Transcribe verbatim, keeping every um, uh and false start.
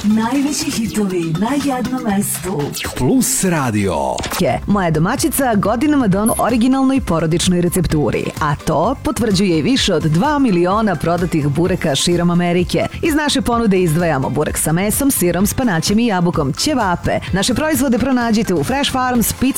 Najveći hitovi na jednom mestu. Plus Radio. Moja domaćica godinama dono originalnoj porodičnoj recepturi, a to potvrđuje i više od dva miliona prodatih bureka širom Amerike. Iz naše ponude izdvajamo burek sa mesom, sirom, spanaćem i jabukom, ćevape. Naše proizvode pronađite u Fresh Farms, Pizza